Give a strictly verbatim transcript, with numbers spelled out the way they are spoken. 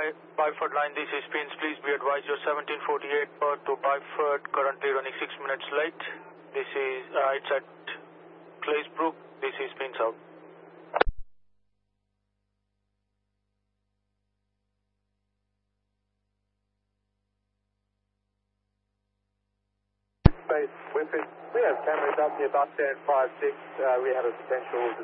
Byford line, this is Pins. Please be advised your seventeen forty-eight Perth to Byford, currently running six minutes late. This is, uh, it's at Claysbrook. This is Pins out. Space, Wimpy. We have cameras up near bus stand five six. Uh, we have a potential